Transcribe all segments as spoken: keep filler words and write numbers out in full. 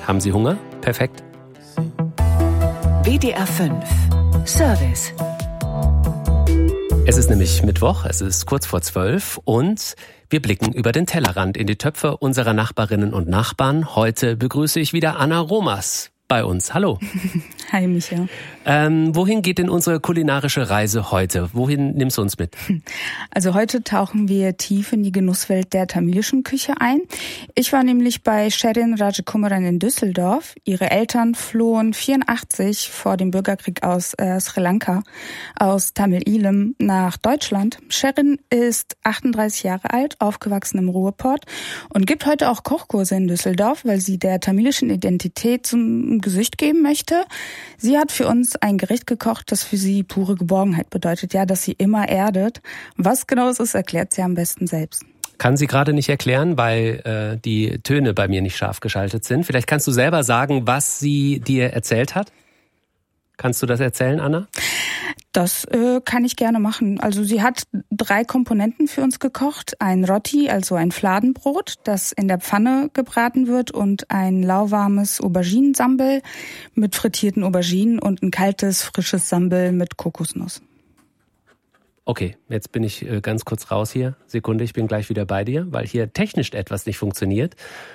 Haben Sie Hunger? Perfekt. W D R fünf Service. Es ist nämlich Mittwoch, es ist kurz vor zwölf und wir blicken über den Tellerrand in die Töpfe unserer Nachbarinnen und Nachbarn. Heute begrüße ich wieder Anna Romas bei uns. Hallo. Hi, Micha. Ähm, wohin geht denn unsere kulinarische Reise heute? Wohin nimmst du uns mit? Also heute tauchen wir tief in die Genusswelt der tamilischen Küche ein. Ich war nämlich bei Sherin Rajkumaran in Düsseldorf. Ihre Eltern flohen vierundachtzig vor dem Bürgerkrieg aus äh, Sri Lanka, aus Tamil Eelam nach Deutschland. Sherin ist achtunddreißig Jahre alt, aufgewachsen im Ruhrpott und gibt heute auch Kochkurse in Düsseldorf, weil sie der tamilischen Identität zum Gesicht geben möchte. Sie hat für uns ein Gericht gekocht, das für sie pure Geborgenheit bedeutet, ja, dass sie immer erdet. Was genau es ist, erklärt sie am besten selbst. Kann sie gerade nicht erklären, weil äh, die Töne bei mir nicht scharf geschaltet sind. Vielleicht kannst du selber sagen, was sie dir erzählt hat. Kannst du das erzählen, Anna? Das äh, kann ich gerne machen. Also sie hat drei Komponenten für uns gekocht. Ein Roti, also ein Fladenbrot, das in der Pfanne gebraten wird, und ein lauwarmes Auberginensambel mit frittierten Auberginen und ein kaltes, frisches Sambel mit Kokosnuss. Okay, jetzt bin ich äh, ganz kurz raus hier. Sekunde, ich bin gleich wieder bei dir, weil hier technisch etwas nicht funktioniert.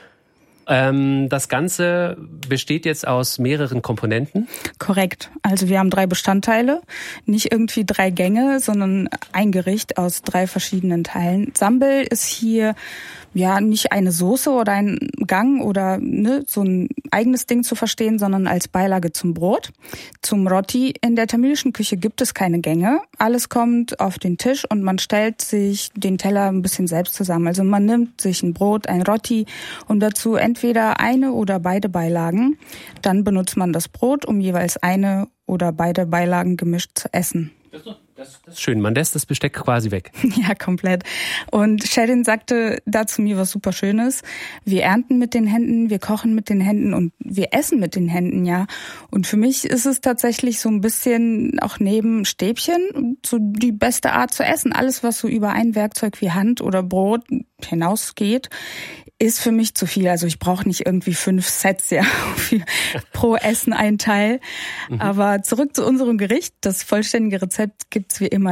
Ähm, das Ganze besteht jetzt aus mehreren Komponenten? Korrekt. Also wir haben drei Bestandteile, nicht irgendwie drei Gänge, sondern ein Gericht aus drei verschiedenen Teilen. Sambel ist hier ja nicht eine Soße oder ein Gang oder ne, so ein eigenes Ding zu verstehen, sondern als Beilage zum Brot. Zum Roti: in der tamilischen Küche gibt es keine Gänge. Alles kommt auf den Tisch und man stellt sich den Teller ein bisschen selbst zusammen. Also man nimmt sich ein Brot, ein Roti und dazu entweder eine oder beide Beilagen. Dann benutzt man das Brot, um jeweils eine oder beide Beilagen gemischt zu essen. Das, das ist schön, man lässt das Besteck quasi weg. Ja, komplett. Und Sherin sagte dazu mir was super Schönes. Wir ernten mit den Händen, wir kochen mit den Händen und wir essen mit den Händen, ja. Und für mich ist es tatsächlich so ein bisschen auch neben Stäbchen so die beste Art zu essen. Alles, was so über ein Werkzeug wie Hand oder Brot hinausgeht, ist für mich zu viel. Also ich brauche nicht irgendwie fünf Sets, ja, für, pro Essen ein Teil. Mhm. Aber zurück zu unserem Gericht. Das vollständige Rezept gibt's wie immer